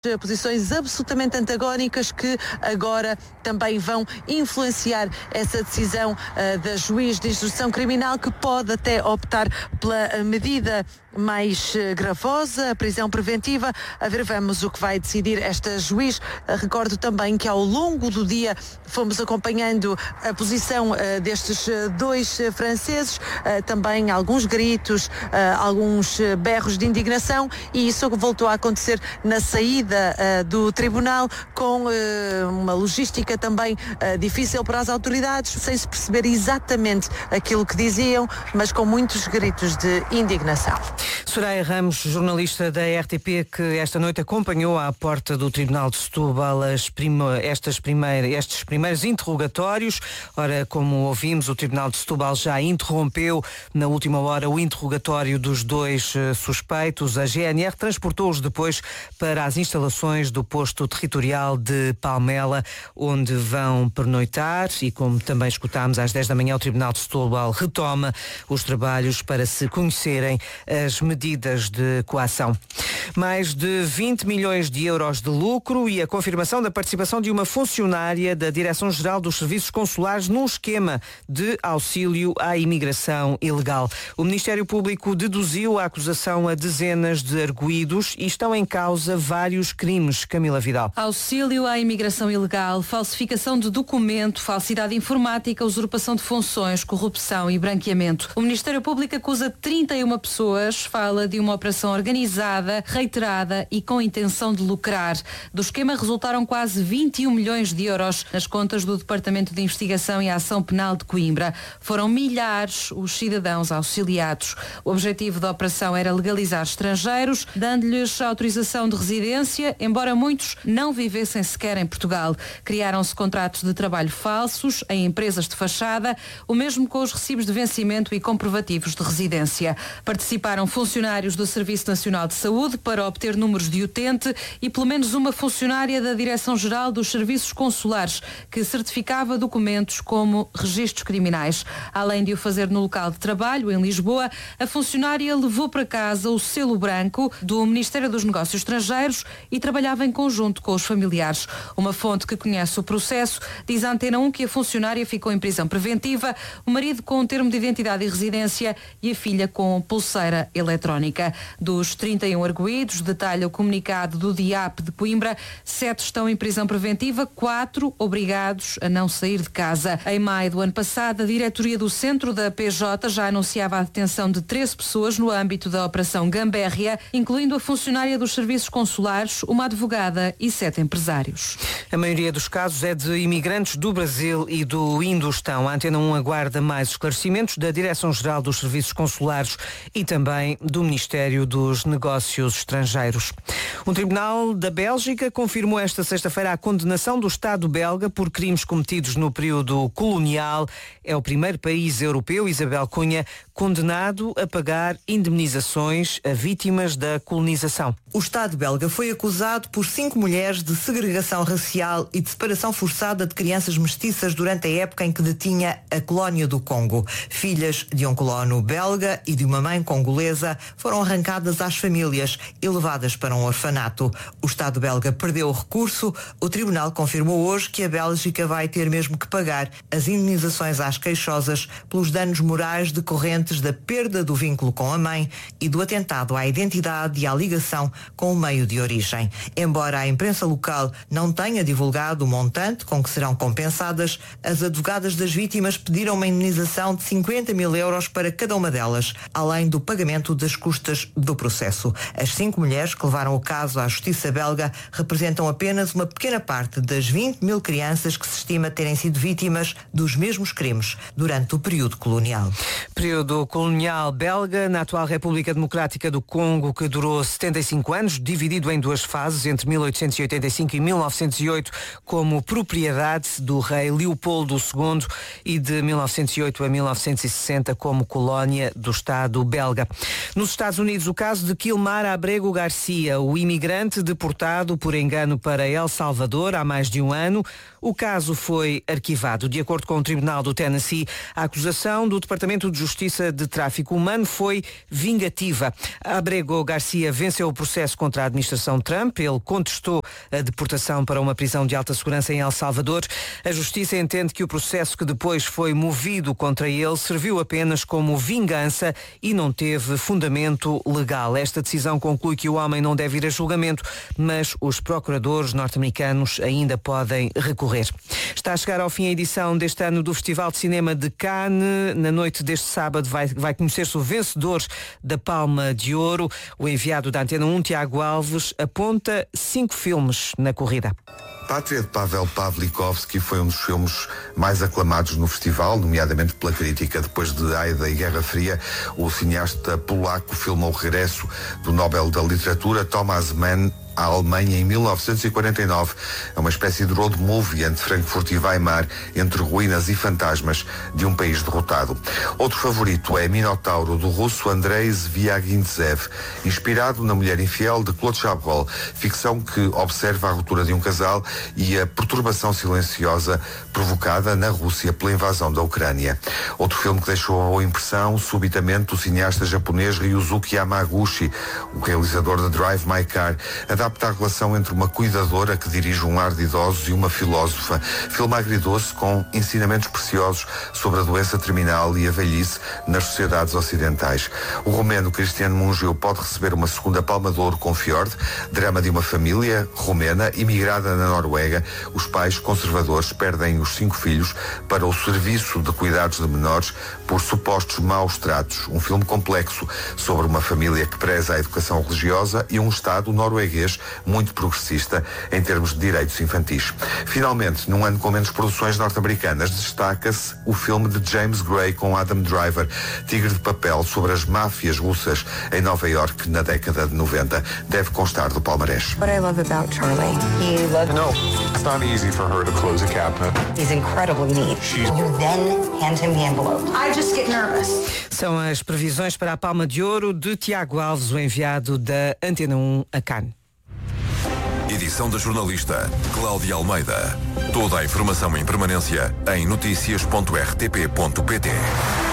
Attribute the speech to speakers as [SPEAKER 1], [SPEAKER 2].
[SPEAKER 1] Posições absolutamente antagónicas que agora também vão influenciar essa decisão da juiz de instrução criminal, que pode até optar pela medida mais gravosa, a prisão preventiva. A ver, vamos o que vai decidir esta juiz. Recordo também que ao longo do dia fomos acompanhando a posição destes dois franceses, também alguns gritos, alguns berros de indignação, e isso voltou a acontecer na saída do tribunal, com uma logística também difícil para as autoridades, sem se perceber exatamente aquilo que diziam, mas com muitos gritos de indignação.
[SPEAKER 2] Soraya Ramos, jornalista da RTP, que esta noite acompanhou à porta do Tribunal de Setúbal estes primeiros interrogatórios. Ora, como ouvimos, o Tribunal de Setúbal já interrompeu na última hora o interrogatório dos dois suspeitos. A GNR transportou-os depois para as instalações do posto territorial de Palmela, onde vão pernoitar, e como também escutámos às 10 da manhã, o Tribunal de Setúbal retoma os trabalhos para se conhecerem as medidas de coação. Mais de 20 milhões de euros de lucro e a confirmação da participação de uma funcionária da Direção-Geral dos Serviços Consulares num esquema de auxílio à imigração ilegal. O Ministério Público deduziu a acusação a dezenas de arguidos e estão em causa vários crimes. Camila Vidal.
[SPEAKER 3] Auxílio à imigração ilegal, falsificação de documento, falsidade informática, usurpação de funções, corrupção e branqueamento. O Ministério Público acusa 31 pessoas, fala de uma operação organizada, reiterada e com intenção de lucrar. Do esquema resultaram quase 21 milhões de euros nas contas do Departamento de Investigação e Ação Penal de Coimbra. Foram milhares os cidadãos auxiliados. O objetivo da operação era legalizar estrangeiros, dando-lhes autorização de residência, embora muitos não vivessem sequer em Portugal. Criaram-se contratos de trabalho falsos em empresas de fachada, o mesmo com os recibos de vencimento e comprovativos de residência. Participaram funcionários do Serviço Nacional de Saúde para obter números de utente e pelo menos uma funcionária da Direção-Geral dos Serviços Consulares, que certificava documentos como registros criminais. Além de o fazer no local de trabalho, em Lisboa, a funcionária levou para casa o selo branco do Ministério dos Negócios Estrangeiros e trabalhava em conjunto com os familiares. Uma fonte que conhece o processo diz à Antena 1 que a funcionária ficou em prisão preventiva, o marido com um termo de identidade e residência e a filha com pulseira eletrónica. Dos 31 arguidos, detalha o comunicado do DIAP de Coimbra, 7 estão em prisão preventiva, 4 obrigados a não sair de casa. Em maio do ano passado, a diretoria do centro da PJ já anunciava a detenção de 13 pessoas no âmbito da Operação Gambérria, incluindo a funcionária dos serviços consulares, uma advogada e 7 empresários.
[SPEAKER 2] A maioria dos casos é de imigrantes do Brasil e do Indostão. A Antena 1 aguarda mais esclarecimentos da Direção-Geral dos Serviços Consulares e também do Ministério dos Negócios Estrangeiros. Um tribunal da Bélgica confirmou esta sexta-feira a condenação do Estado belga por crimes cometidos no período colonial. É o primeiro país europeu, Isabel Cunha, condenado a pagar indemnizações a vítimas da colonização.
[SPEAKER 4] O Estado belga foi acusado por 5 mulheres de segregação racial e de separação forçada de crianças mestiças durante a época em que detinha a colónia do Congo. Filhas de um colono belga e de uma mãe congolesa foram arrancadas às famílias e levadas para um orfanato. O Estado belga perdeu o recurso. O tribunal confirmou hoje que a Bélgica vai ter mesmo que pagar as indemnizações às queixosas pelos danos morais decorrentes da perda do vínculo com a mãe e do atentado à identidade e à ligação com o meio de origem. Embora a imprensa local não tenha divulgado o montante com que serão compensadas, as advogadas das vítimas pediram uma indemnização de 50 mil euros para cada uma delas, além do pagamento das custas do processo. As 5 mulheres que levaram o caso à justiça belga representam apenas uma pequena parte das 20 mil crianças que se estima terem sido vítimas dos mesmos crimes durante o período colonial.
[SPEAKER 2] Período colonial belga na atual República Democrática do Congo, que durou 75 anos, dividido em 2 fases, entre 1885 e 1908, como propriedade do rei Leopoldo II e de 1908 a 1960 como colónia do Estado belga. Nos Estados Unidos, o caso de Quilmar Abrego Garcia, o imigrante deportado por engano para El Salvador há mais de um ano. O caso foi arquivado. De acordo com o Tribunal do Tennessee, a acusação do Departamento de Justiça Justiça de Tráfico Humano foi vingativa. Abrego Garcia venceu o processo contra a administração Trump. Ele contestou a deportação para uma prisão de alta segurança em El Salvador. A Justiça entende que o processo que depois foi movido contra ele serviu apenas como vingança e não teve fundamento legal. Esta decisão conclui que o homem não deve ir a julgamento, mas os procuradores norte-americanos ainda podem recorrer. Está a chegar ao fim a edição deste ano do Festival de Cinema de Cannes. Na noite deste sábado vai conhecer-se o vencedor da Palma de Ouro. O enviado da Antena 1, Tiago Alves, aponta 5 filmes na corrida.
[SPEAKER 5] Pátria de Pavel Pawlikowski foi um dos filmes mais aclamados no festival, nomeadamente pela crítica. Depois de Aida e Guerra Fria, o cineasta polaco filma o regresso do Nobel da Literatura Thomas Mann à Alemanha em 1949. É uma espécie de road movie entre Frankfurt e Weimar, entre ruínas e fantasmas de um país derrotado. Outro favorito é Minotauro, do russo Andrei Zvyagintsev, inspirado na Mulher Infiel de Claude Chabrol, ficção que observa a ruptura de um casal e a perturbação silenciosa provocada na Rússia pela invasão da Ucrânia. Outro filme que deixou a impressão subitamente o cineasta japonês Ryuzuki Yamaguchi, o realizador de Drive My Car, adapta a relação entre uma cuidadora que dirige um lar de idosos e uma filósofa. Filme agridoce com ensinamentos preciosos sobre a doença terminal e a velhice nas sociedades ocidentais. O romeno Cristiano Mungiu pode receber uma segunda Palma de Ouro com Fjord, drama de uma família romena imigrada na Noruega. Os pais conservadores perdem os 5 filhos para o serviço de cuidados de menores por supostos maus tratos. Um filme complexo sobre uma família que preza a educação religiosa e um Estado norueguês muito progressista em termos de direitos infantis. Finalmente, num ano com menos produções norte-americanas, destaca-se o filme de James Gray com Adam Driver, Tigre de Papel, sobre as máfias russas em Nova York na década de 90. Deve constar do palmarés.
[SPEAKER 6] What I love about Charlie, he loves...
[SPEAKER 7] No, it's not easy for her to close a cabinet.
[SPEAKER 6] He's incredibly neat. You then hand him the envelope. I just get nervous.
[SPEAKER 2] São as previsões para a Palma de Ouro de Tiago Alves, o enviado da Antena 1 a Cannes.
[SPEAKER 8] Edição da jornalista Cláudia Almeida. Toda a informação em permanência em noticias.rtp.pt.